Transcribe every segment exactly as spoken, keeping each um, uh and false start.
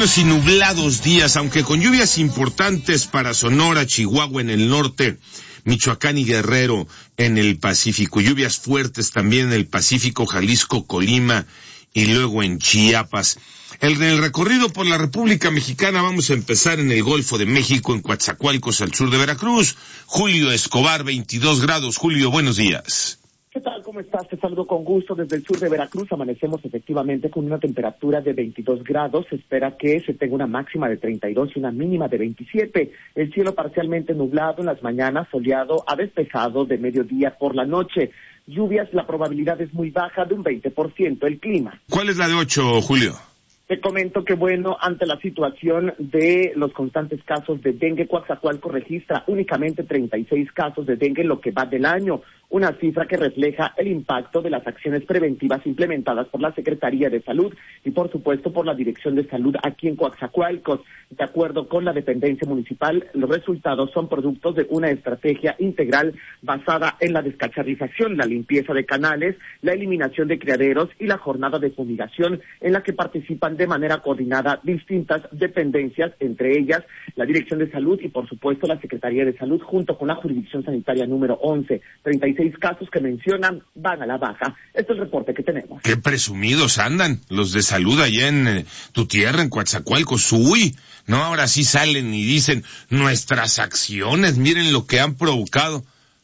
Buenos y nublados días, aunque con lluvias importantes para Sonora, Chihuahua en el norte, Michoacán y Guerrero en el Pacífico. Lluvias fuertes también en el Pacífico, Jalisco, Colima y luego en Chiapas. En el recorrido por la República Mexicana vamos a empezar en el Golfo de México, en Coatzacoalcos, al sur de Veracruz. Julio Escobar, veintidós grados. Julio, buenos días. ¿Qué tal? ¿Cómo estás? Te saludo con gusto desde el sur de Veracruz. Amanecemos efectivamente con una temperatura de veintidós grados. Se espera que se tenga una máxima de treinta y dos y una mínima de veintisiete. El cielo parcialmente nublado en las mañanas, soleado a despejado de mediodía por la noche. Lluvias, la probabilidad es muy baja, de un veinte por ciento. El clima. ¿Cuál es la de ocho, Julio? Te comento que, bueno, ante la situación de los constantes casos de dengue, Coatzacoalcos registra únicamente treinta y seis casos de dengue en lo que va del año, una cifra que refleja el impacto de las acciones preventivas implementadas por la Secretaría de Salud y, por supuesto, por la Dirección de Salud aquí en Coatzacoalcos. De acuerdo con la dependencia municipal, los resultados son productos de una estrategia integral basada en la descacharrización, la limpieza de canales, la eliminación de criaderos y la jornada de fumigación, en la que participan de manera coordinada distintas dependencias, entre ellas la Dirección de Salud y, por supuesto, la Secretaría de Salud, junto con la Jurisdicción Sanitaria número once. treinta y seis casos que mencionan van a la baja. Este es el reporte que tenemos. Qué presumidos andan los de salud allá en eh, tu tierra, en Coatzacoalcos. Uy, no, ahora sí salen y dicen nuestras acciones, miren lo que han provocado.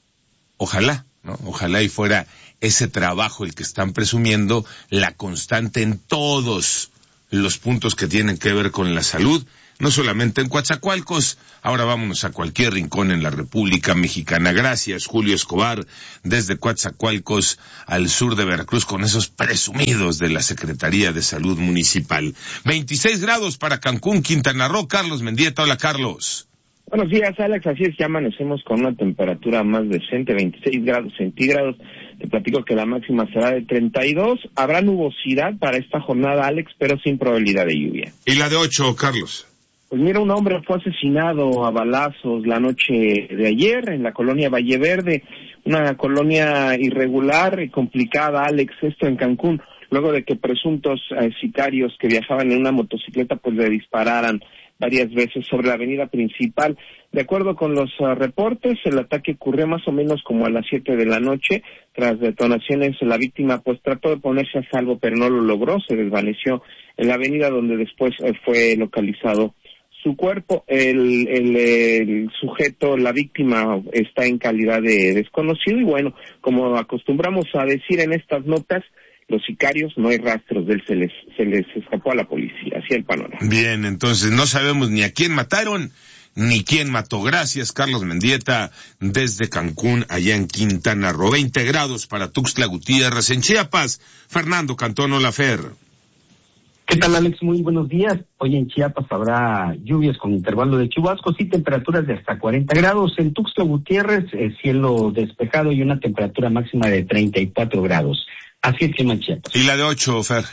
Ojalá, ¿no? Ojalá y fuera ese trabajo el que están presumiendo, la constante en todos los puntos que tienen que ver con la salud, no solamente en Coatzacoalcos. Ahora vámonos a cualquier rincón en la República Mexicana. Gracias, Julio Escobar, desde Coatzacoalcos al sur de Veracruz, con esos presumidos de la Secretaría de Salud Municipal. veintiséis grados para Cancún, Quintana Roo. Carlos Mendieta, hola Carlos. Buenos días, Alex. Así es, ya amanecemos con una temperatura más decente, veintiséis grados centígrados. Te platico que la máxima será de treinta y dos. Habrá nubosidad para esta jornada, Alex, pero sin probabilidad de lluvia. ¿Y la de ocho, Carlos? Pues mira, un hombre fue asesinado a balazos la noche de ayer en la colonia Valle Verde, una colonia irregular y complicada, Alex, esto en Cancún, luego de que presuntos eh, sicarios que viajaban en una motocicleta pues le dispararan varias veces sobre la avenida principal. De acuerdo con los uh, reportes, el ataque ocurrió más o menos como a las siete de la noche. Tras detonaciones, la víctima pues trató de ponerse a salvo, pero no lo logró, se desvaneció en la avenida donde después eh, fue localizado su cuerpo. El, el, el sujeto, la víctima, está en calidad de desconocido y bueno, como acostumbramos a decir en estas notas, los sicarios no hay rastros de él, se les, se les escapó a la policía, así el panorama. Bien, entonces no sabemos ni a quién mataron, ni quién mató. Gracias, Carlos Mendieta, desde Cancún, allá en Quintana Roo. veinte grados para Tuxtla Gutiérrez, en Chiapas. Fernando Cantón, hola Fer. ¿Qué tal, Alex? Muy buenos días. Hoy en Chiapas habrá lluvias con intervalo de chubascos y temperaturas de hasta cuarenta grados. En Tuxtla Gutiérrez, el cielo despejado y una temperatura máxima de treinta y cuatro grados. Así es que en Chiapas. ¿Y la de ocho, Fer?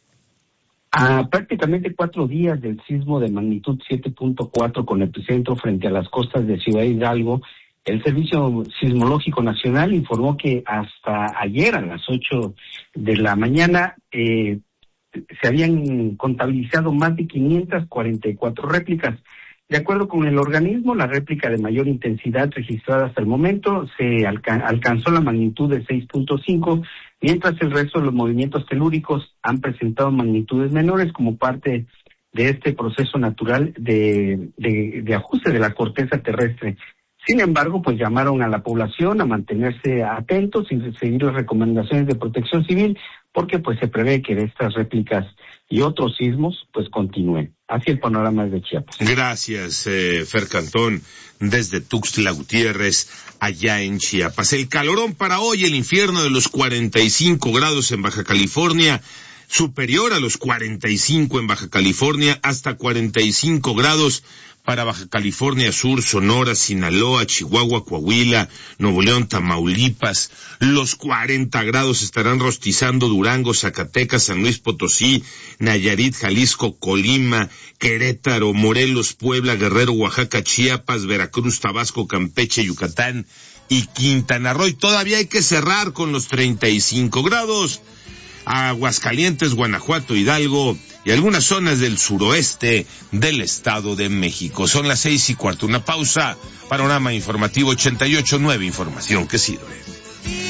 A prácticamente cuatro días del sismo de magnitud siete punto cuatro con epicentro frente a las costas de Ciudad Hidalgo, el Servicio Sismológico Nacional informó que hasta ayer a las ocho de la mañana eh, se habían contabilizado más de quinientas cuarenta y cuatro réplicas. De acuerdo con el organismo, la réplica de mayor intensidad registrada hasta el momento se alca- alcanzó la magnitud de seis punto cinco, mientras el resto de los movimientos telúricos han presentado magnitudes menores como parte de este proceso natural de, de, de ajuste de la corteza terrestre. Sin embargo, pues llamaron a la población a mantenerse atentos y seguir las recomendaciones de Protección Civil, porque pues se prevé que estas réplicas y otros sismos pues continúen. Así el panorama de Chiapas. Gracias, eh, Fer Cantón, desde Tuxtla Gutiérrez, allá en Chiapas. El calorón para hoy, el infierno de los cuarenta y cinco grados en Baja California, superior a los cuarenta y cinco en Baja California, hasta cuarenta y cinco grados para Baja California Sur, Sonora, Sinaloa, Chihuahua, Coahuila, Nuevo León, Tamaulipas. Los cuarenta grados estarán rostizando Durango, Zacatecas, San Luis Potosí, Nayarit, Jalisco, Colima, Querétaro, Morelos, Puebla, Guerrero, Oaxaca, Chiapas, Veracruz, Tabasco, Campeche, Yucatán y Quintana Roo. Y todavía hay que cerrar con los treinta y cinco grados. Aguascalientes, Guanajuato, Hidalgo y algunas zonas del suroeste del Estado de México. Son las seis y cuarto. Una pausa. Panorama Informativo ochenta y ocho punto nueve, información que sirve.